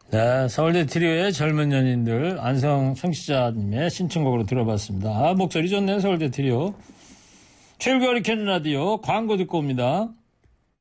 네, 서울대 트리오의 젊은 연인들 안성 청취자님의 신청곡으로 들어봤습니다. 목소리 좋네 서울대 트리오. 최일구 허리케인 라디오 광고 듣고 옵니다.